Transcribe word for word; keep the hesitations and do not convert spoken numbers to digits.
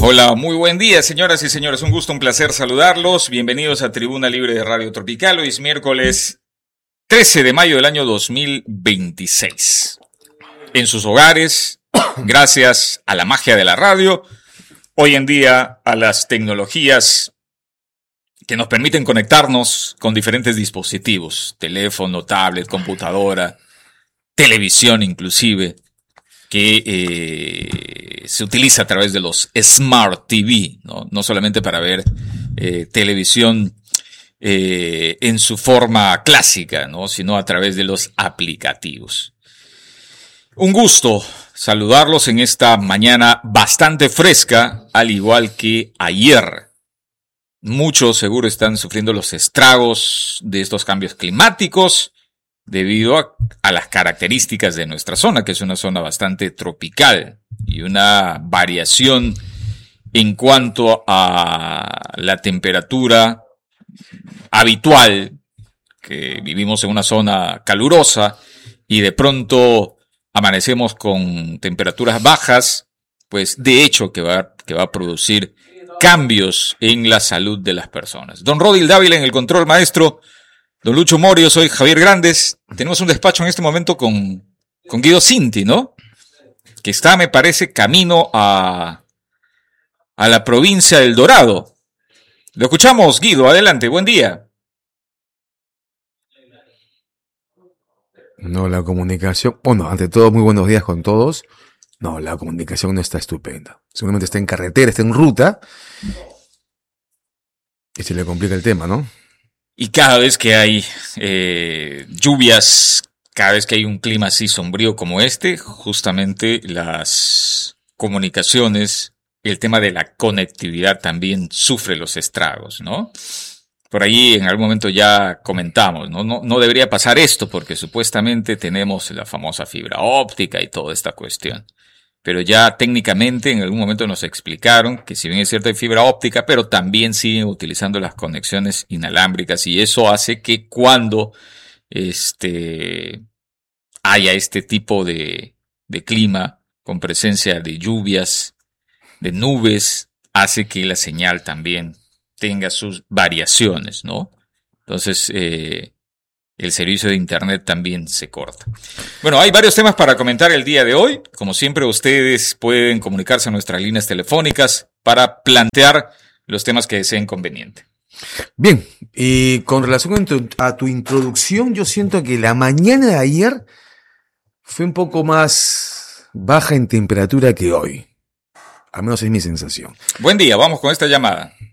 Hola, muy buen día, señoras y señores. Un gusto, un placer saludarlos. Bienvenidos a Tribuna Libre de Radio Tropical. Hoy es miércoles trece de mayo del año dos mil veintiséis. En sus hogares, gracias a la magia de la radio, hoy en día a las tecnologías que nos permiten conectarnos con diferentes dispositivos, teléfono, tablet, computadora, televisión inclusive, que eh, se utiliza a través de los Smart T V, ¿no? No solamente para ver eh, televisión eh, en su forma clásica, ¿no? Sino a través de los aplicativos. Un gusto saludarlos en esta mañana bastante fresca, al igual que ayer. Muchos seguro están sufriendo los estragos de estos cambios climáticos debido a, a las características de nuestra zona, que es una zona bastante tropical y una variación en cuanto a la temperatura habitual, que vivimos en una zona calurosa y de pronto amanecemos con temperaturas bajas, pues de hecho que va, que va a producir cambios en la salud de las personas. Don Rodil Dávila en el control maestro, don Lucho Morio, soy Javier Grandes. Tenemos un despacho en este momento con, con Guido Cinti, ¿no? Que está, me parece, camino a, a la provincia del Dorado. Lo escuchamos, Guido, adelante, buen día. No, la comunicación, bueno, ante todo, muy buenos días con todos. No, la comunicación no está estupenda. Seguramente está en carretera, está en ruta. Y se le complica el tema, ¿no? Y cada vez que hay eh, lluvias, cada vez que hay un clima así sombrío como este, justamente las comunicaciones, el tema de la conectividad también sufre los estragos, ¿no? Por ahí en algún momento ya comentamos, ¿no? No, no debería pasar esto porque supuestamente tenemos la famosa fibra óptica y toda esta cuestión. Pero ya técnicamente en algún momento nos explicaron que si bien es cierto hay fibra óptica, pero también siguen utilizando las conexiones inalámbricas y eso hace que cuando este, haya este tipo de, de clima con presencia de lluvias, de nubes, hace que la señal también tenga sus variaciones, ¿no? Entonces, eh, el servicio de internet también se corta. Bueno, hay varios temas para comentar el día de hoy. Como siempre, ustedes pueden comunicarse a nuestras líneas telefónicas para plantear los temas que deseen conveniente. Bien, y con relación a tu introducción, yo siento que la mañana de ayer fue un poco más baja en temperatura que hoy. Al menos es mi sensación. Buen día, vamos con esta llamada.